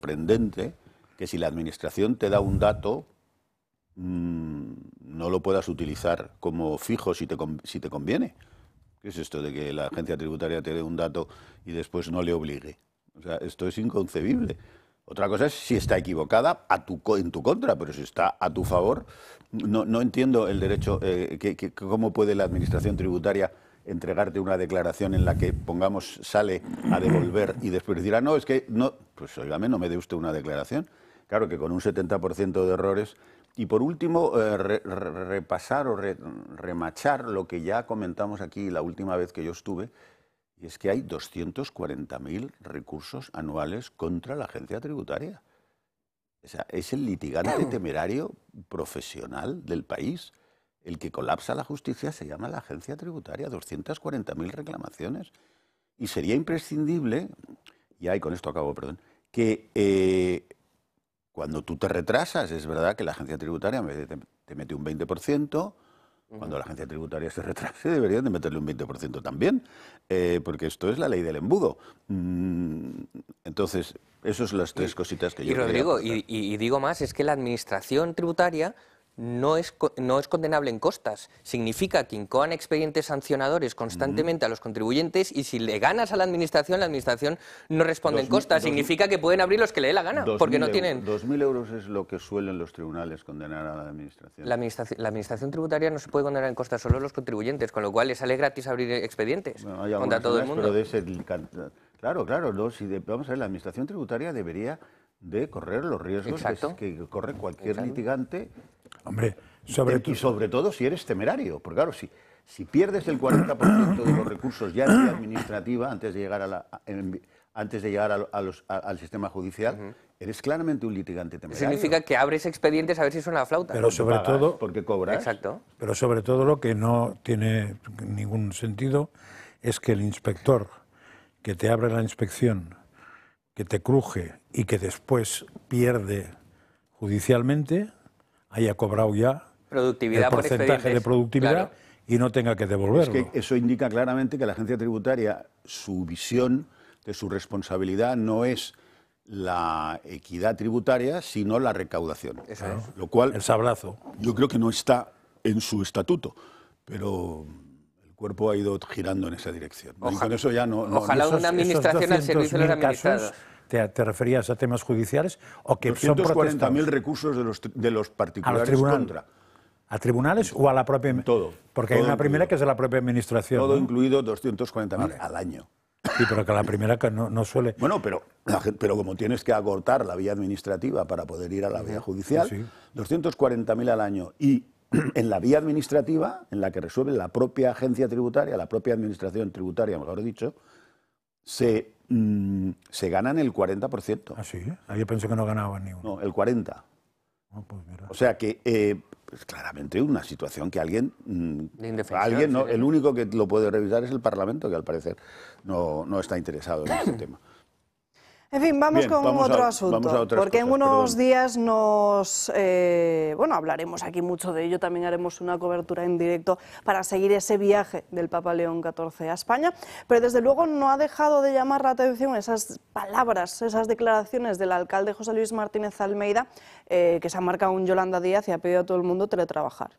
sorprendente que si la Administración te da un dato, no lo puedas utilizar como fijo si te conviene. ¿Qué es esto de que la agencia tributaria te dé un dato y después no le obligue? O sea, esto es inconcebible. Otra cosa es si está equivocada en tu contra, pero si está a tu favor, no entiendo el derecho, cómo puede la Administración tributaria entregarte una declaración en la que, pongamos, sale a devolver y después dirá, no, es que no, pues óigame, no me dé usted una declaración. Claro que con un 70% de errores. Y por último, repasar o remachar lo que ya comentamos aquí la última vez que yo estuve, y es que hay 240.000 recursos anuales contra la agencia tributaria. O sea, es el litigante temerario profesional del país. El que colapsa la justicia se llama la agencia tributaria, 240.000 reclamaciones. Y sería imprescindible, y con esto acabo, perdón, que cuando tú te retrasas, es verdad que la agencia tributaria te mete un 20%, cuando la agencia tributaria se retrase deberían de meterle un 20% también, porque esto es la ley del embudo. Entonces, esas son las tres cositas que yo quería Rodrigo, aportar. y digo más, es que la Administración tributaria no es condenable en costas. Significa que incoan expedientes sancionadores constantemente a los contribuyentes y si le ganas a la Administración no responde en costas. Significa que pueden abrir los que le dé la gana, porque no tienen... 2.000 euros es lo que suelen los tribunales condenar a la Administración. La Administración tributaria no se puede condenar en costas, solo los contribuyentes, con lo cual le sale gratis abrir expedientes contra todo el mundo. Claro, no, vamos a ver, la Administración tributaria debería de correr los riesgos que corre cualquier litigante. Hombre, y sobre todo si eres temerario, porque claro, si pierdes el 40% de los recursos ya en vía administrativa antes de llegar al sistema judicial, eres claramente un litigante temerario. Significa que abres expedientes a ver si suena la flauta. Pero sobre todo, porque cobras. Exacto. Pero sobre todo lo que no tiene ningún sentido es que el inspector que te abre la inspección, que te cruje y que después pierde judicialmente, haya cobrado ya productividad el porcentaje de productividad, claro, y no tenga que devolverlo. Es que eso indica claramente que la agencia tributaria, su visión de su responsabilidad no es la equidad tributaria, sino la recaudación. Eso es. Lo cual, el sablazo. Yo creo que no está en su estatuto, pero el cuerpo ha ido girando en esa dirección. Y con eso ya ojalá una administración al servicio de los administrados. ¿Te referías a temas judiciales o que son 240.000 recursos de los particulares contra? ¿A tribunales o a la propia? Todo. Porque hay una primera que es de la propia administración. Todo, ¿no? incluido 240.000 al año. Sí, pero que la primera que no suele... Bueno, pero como tienes que agotar la vía administrativa para poder ir a la vía judicial, 240.000 al año. Y en la vía administrativa, en la que resuelve la propia agencia tributaria, la propia administración tributaria, mejor dicho, se ganan el 40%. ¿Ah, sí? Yo pensé que no ganaban ni uno. No, el 40%. Oh, pues mira. O sea que es claramente una situación que alguien indefensión, el único que lo puede revisar es el Parlamento, que al parecer no está interesado en este tema. En fin, vamos con otro asunto, porque en unos días hablaremos aquí mucho de ello, también haremos una cobertura en directo para seguir ese viaje del Papa León XIV a España, pero desde luego no ha dejado de llamar la atención esas palabras, esas declaraciones del alcalde José Luis Martínez Almeida, que se ha marcado un Yolanda Díaz y ha pedido a todo el mundo teletrabajar.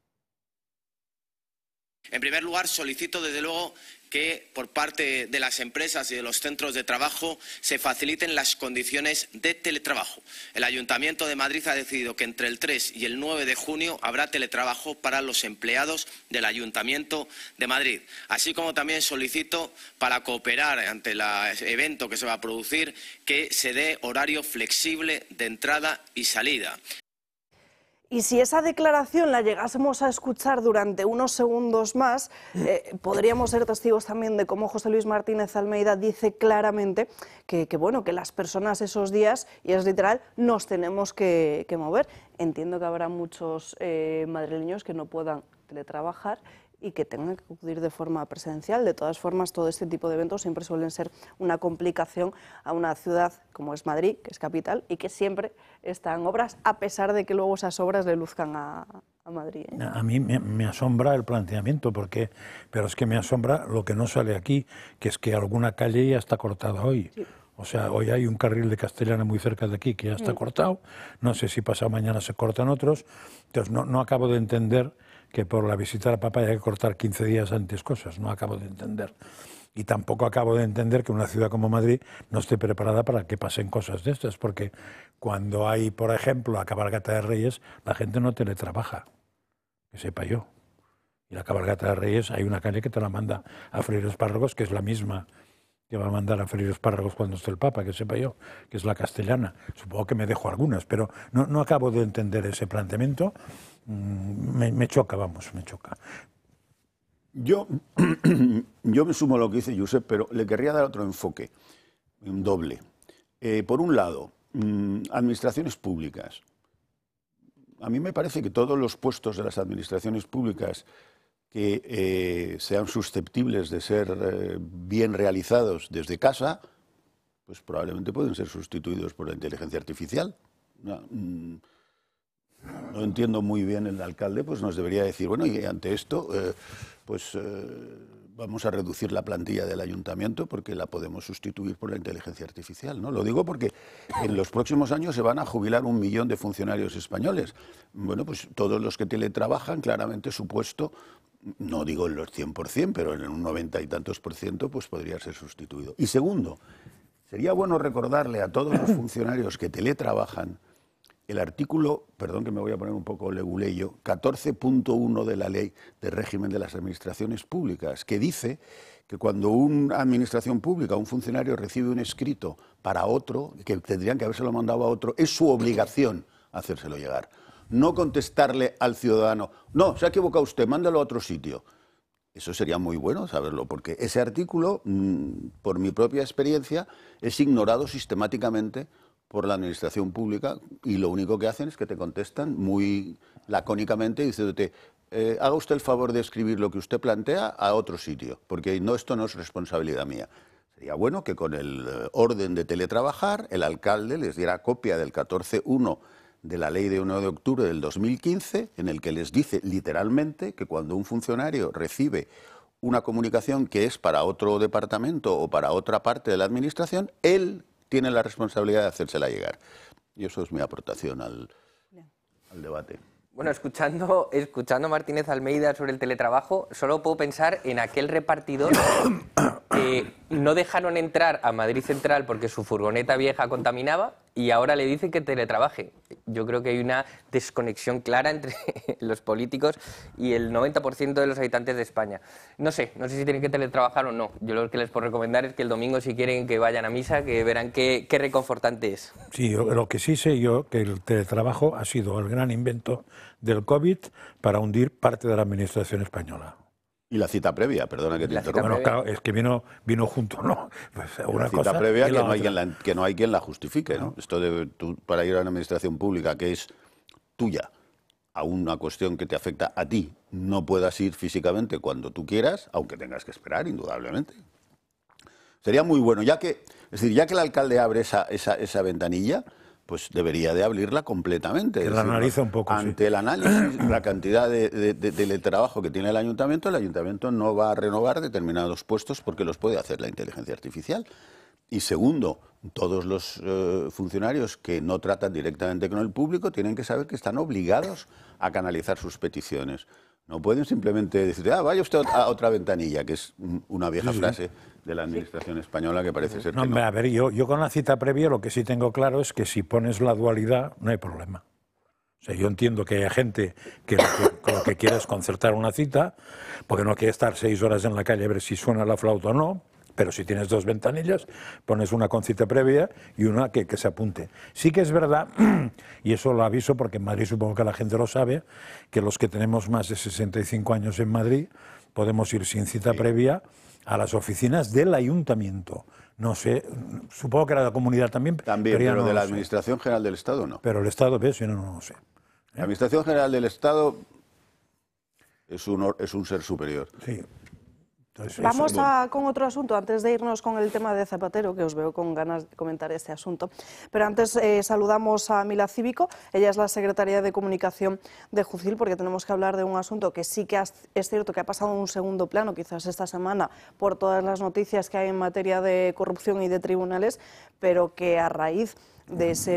En primer lugar, solicito desde luego que por parte de las empresas y de los centros de trabajo se faciliten las condiciones de teletrabajo. El Ayuntamiento de Madrid ha decidido que entre el 3 y el 9 de junio habrá teletrabajo para los empleados del Ayuntamiento de Madrid. Así como también solicito, para cooperar ante el evento que se va a producir, que se dé horario flexible de entrada y salida. Y si esa declaración la llegásemos a escuchar durante unos segundos más, podríamos ser testigos también de cómo José Luis Martínez Almeida dice claramente que las personas esos días, y es literal, nos tenemos que mover. Entiendo que habrá muchos madrileños que no puedan teletrabajar y que tengan que acudir de forma presencial. De todas formas, todo este tipo de eventos siempre suelen ser una complicación a una ciudad como es Madrid, que es capital, y que siempre está en obras, a pesar de que luego esas obras le luzcan a Madrid. A mí me asombra el planteamiento, pero es que me asombra lo que no sale aquí, que es que alguna calle ya está cortada hoy. Sí. O sea, hoy hay un carril de Castellana muy cerca de aquí que ya está cortado. No sé si pasado mañana se cortan otros. Entonces, no acabo de entender que por la visita al Papa haya que cortar 15 días antes cosas. No acabo de entender. Y tampoco acabo de entender que una ciudad como Madrid no esté preparada para que pasen cosas de estas. Porque cuando hay, por ejemplo, la cabalgata de Reyes, la gente no teletrabaja. Que sepa yo. Y la cabalgata de Reyes, hay una calle que te la manda a freír espárragos, que es la misma que va a mandar a freír espárragos cuando esté el Papa, que sepa yo, que es la Castellana. Supongo que me dejo algunas, pero no acabo de entender ese planteamiento. Me choca, vamos, me choca. Yo me sumo a lo que dice Josep, pero le querría dar otro enfoque, un doble. Por un lado, administraciones públicas. A mí me parece que todos los puestos de las administraciones públicas que sean susceptibles de ser bien realizados desde casa, pues probablemente pueden ser sustituidos por la inteligencia artificial. No entiendo muy bien, el alcalde pues nos debería decir, bueno, y ante esto vamos a reducir la plantilla del ayuntamiento porque la podemos sustituir por la inteligencia artificial, ¿no? Lo digo porque en los próximos años se van a jubilar 1 millón de funcionarios españoles. Bueno, pues todos los que teletrabajan, claramente su puesto, no digo en los 100%, pero en un 90 y tantos %, pues podría ser sustituido. Y segundo, sería bueno recordarle a todos los funcionarios que teletrabajan el artículo, perdón que me voy a poner un poco leguleyo, 14.1 de la Ley de Régimen de las Administraciones Públicas, que dice que cuando una administración pública, un funcionario recibe un escrito para otro, que tendrían que habérselo mandado a otro, es su obligación hacérselo llegar. No contestarle al ciudadano, no, se ha equivocado usted, mándalo a otro sitio. Eso sería muy bueno saberlo, porque ese artículo, por mi propia experiencia, es ignorado sistemáticamente por la administración pública y lo único que hacen es que te contestan muy lacónicamente diciéndote haga usted el favor de escribir lo que usted plantea a otro sitio, porque esto no es responsabilidad mía. Sería bueno que con el orden de teletrabajar el alcalde les diera copia del 14.1 de la Ley de 1 de octubre del 2015, en el que les dice literalmente que cuando un funcionario recibe una comunicación que es para otro departamento o para otra parte de la administración, él tiene la responsabilidad de hacérsela llegar. Y eso es mi aportación al debate. Bueno, escuchando a Martínez Almeida sobre el teletrabajo, solo puedo pensar en aquel repartidor que no dejaron entrar a Madrid Central porque su furgoneta vieja contaminaba y ahora le dicen que teletrabaje. Yo creo que hay una desconexión clara entre los políticos y el 90% de los habitantes de España. No sé si tienen que teletrabajar o no. Yo lo que les puedo recomendar es que el domingo, si quieren, que vayan a misa, que verán qué reconfortante es. Sí, lo que sí sé yo, que el teletrabajo ha sido el gran invento del COVID para hundir parte de la administración española. Y la cita previa, perdona que te interrumpa. Bueno, claro, es que vino junto, ¿no? Pues una cita cosa previa que no hay quien la justifique, ¿no? Esto de tú, para ir a una administración pública que es tuya, a una cuestión que te afecta a ti, no puedas ir físicamente cuando tú quieras, aunque tengas que esperar, indudablemente. Sería muy bueno, ya que el alcalde abre esa ventanilla, pues debería de abrirla completamente. Que la analiza un poco. Ante el análisis, la cantidad de teletrabajo que tiene el ayuntamiento no va a renovar determinados puestos porque los puede hacer la inteligencia artificial. Y segundo, todos los funcionarios que no tratan directamente con el público tienen que saber que están obligados a canalizar sus peticiones. No pueden simplemente decir, vaya usted a otra ventanilla, que es una vieja frase de la administración española que parece ser que no. A ver, yo con la cita previa lo que sí tengo claro es que si pones la dualidad no hay problema. O sea, yo entiendo que hay gente que lo que quiere es concertar una cita, porque no quiere estar 6 horas en la calle a ver si suena la flauta o no, pero si tienes 2 ventanillas, pones una con cita previa y una que se apunte. Sí que es verdad, y eso lo aviso porque en Madrid supongo que la gente lo sabe, que los que tenemos más de 65 años en Madrid podemos ir sin cita previa a las oficinas del ayuntamiento. No sé, supongo que era de la comunidad también. También, pero de la Administración General del Estado no. Pero el Estado, ¿ves? Yo no lo sé. La Administración General del Estado es un ser superior. Sí. Entonces, Vamos con otro asunto, antes de irnos con el tema de Zapatero, que os veo con ganas de comentar este asunto. Pero antes saludamos a Mila Cívico, ella es la secretaria de Comunicación de Jucil, porque tenemos que hablar de un asunto que sí que es cierto que ha pasado en un segundo plano, quizás esta semana, por todas las noticias que hay en materia de corrupción y de tribunales, pero que a raíz de ese